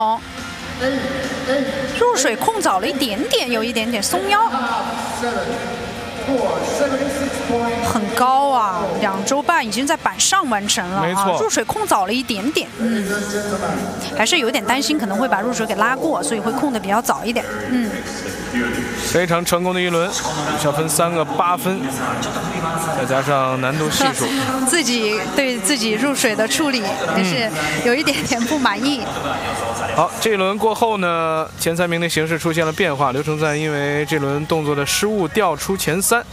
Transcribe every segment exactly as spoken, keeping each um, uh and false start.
哦，入水控早了一点点，有一点点松腰，很高啊！两周半已经在板上完成了， 没错， 入水控早了一点点，嗯，还是有点担心可能会把入水给拉过，所以会控的比较早一点，嗯。 非常成功的一轮，小分三个八分，再加上难度系数， 自己对自己入水的处理也是有一点点不满意。 好，这一轮过后呢，前三名的形势出现了变化，刘成赞因为这轮动作的失误掉出前三。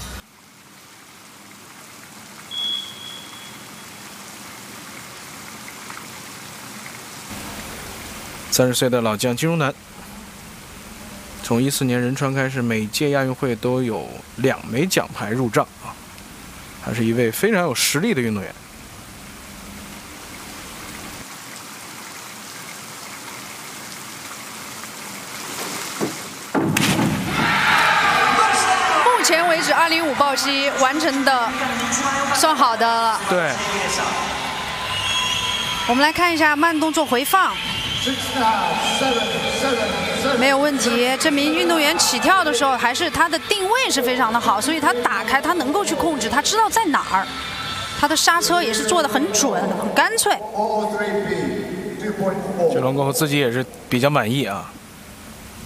三十岁的老将金荣南。从一四年仁川开始，每届亚运会都有两枚奖牌入账啊，还是一位非常有实力的运动员。 目前为止，二零五抱膝完成的算好的了。 对。 我们来看一下慢动作回放。没有问题，这名运动员起跳的时候，还是他的定位是非常的好，所以他打开，他能够去控制，他知道在哪儿，他的刹车也是做得很准、很干脆。 这轮过后自己也是比较满意啊。